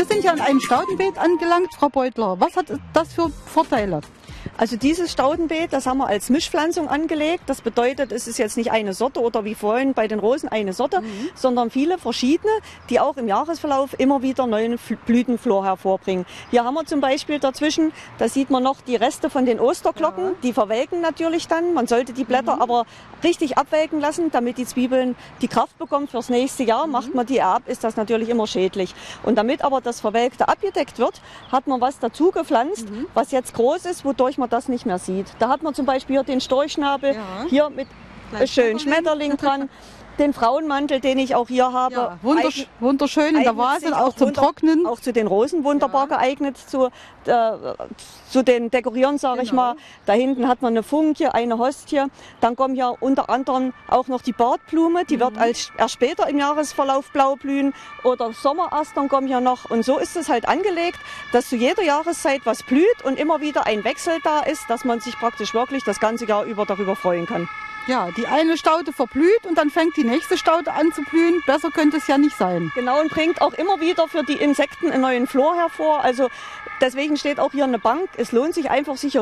Wir sind ja an einem Staudenbeet angelangt, Frau Beutler. Was hat das für Vorteile? Also dieses Staudenbeet, das haben wir als Mischpflanzung angelegt. Das bedeutet, es ist jetzt nicht eine Sorte oder wie vorhin bei den Rosen eine Sorte, sondern viele verschiedene, die auch im Jahresverlauf immer wieder neuen Blütenflor hervorbringen. Hier haben wir zum Beispiel dazwischen, da sieht man noch die Reste von den Osterglocken. Ja. Die verwelken natürlich dann. Man sollte die Blätter aber richtig abwelken lassen, damit die Zwiebeln die Kraft bekommen fürs nächste Jahr. Macht man die ab, ist das natürlich immer schädlich. Und damit aber das Verwelkte abgedeckt wird, hat man was dazu gepflanzt, was jetzt groß ist, wodurch man das nicht mehr sieht. Da hat man zum Beispiel hier den Storchschnabel, hier mit schönen Schmetterling dran. Den Frauenmantel, den ich auch hier habe. Ja, wunderschön in der Vase, auch zum Trocknen. Auch zu den Rosen wunderbar geeignet, zu den Dekorieren, sage ich mal. Da hinten hat man eine Funke, eine Hostie. Dann kommen ja unter anderem auch noch die Bartblume, die wird erst später im Jahresverlauf blau blühen. Oder Sommerastern kommen ja noch. Und so ist es halt angelegt, dass zu jeder Jahreszeit was blüht und immer wieder ein Wechsel da ist, dass man sich praktisch wirklich das ganze Jahr über darüber freuen kann. Ja, die eine Staude verblüht und dann fängt die nächste Staude an zu blühen. Besser könnte es ja nicht sein. Genau, und bringt auch immer wieder für die Insekten einen neuen Flor hervor. Also deswegen steht auch hier eine Bank. Es lohnt sich einfach, sich hier